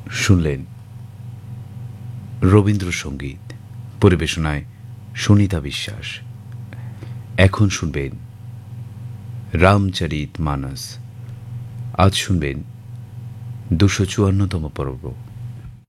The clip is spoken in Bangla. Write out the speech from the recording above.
শুনলেন রবীন্দ্রসঙ্গীত, পরিবেশনায় সুনিতা বিশ্বাস। এখন শুনবেন রামচরিত মানস। আজ শুনবেন ২৫৪তম পর্ব।